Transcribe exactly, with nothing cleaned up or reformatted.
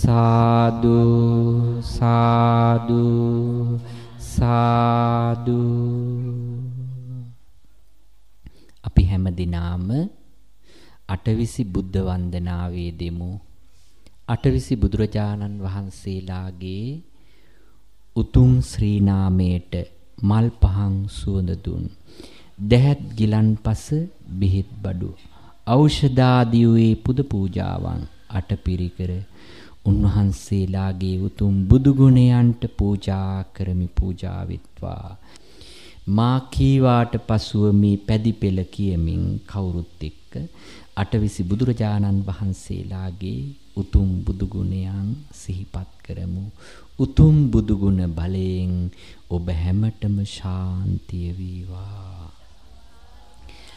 සාදු සාදු සාදු. අපි හැම දිනාම අටවිසි බුද්ධ වන්දනාවේ දෙමු. අටවිසි බුදුරජාණන් වහන්සේලාගේ උතුම් ශ්‍රී නාමයට මල් පහන් සුවඳ දුන් දැහැත් ගිලන්පස බෙහෙත් බඩු ඖෂධාදී වූ පුද පූජාවන් අටපිරිකර උන්වහන්සේලාගේ උතුම් බුදු ගුණයන්ට පූජා කරමි. පූජා විත්වා මා කීවාට පසුව මේ පැදි පෙළ කියමින් කවුරුත් එක්ක අටවිසි බුදුරජාණන් වහන්සේලාගේ උතුම් බුදු ගුණයන් සිහිපත් කරමු. උතුම් බුදු ගුණ බලයෙන් ඔබ හැමතෙම ශාන්තිය වේවා.